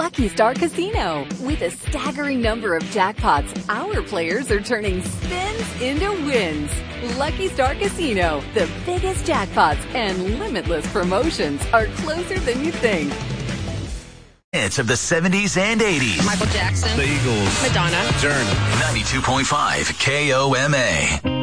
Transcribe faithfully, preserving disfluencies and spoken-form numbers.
Lucky Star Casino. With a staggering number of jackpots, our players are turning spins into wins. Lucky Star Casino, the biggest jackpots and limitless promotions are closer than you think. Hits of the seventies and eighties. Michael Jackson. The Eagles. Madonna. Journey. ninety-two point five K O M A.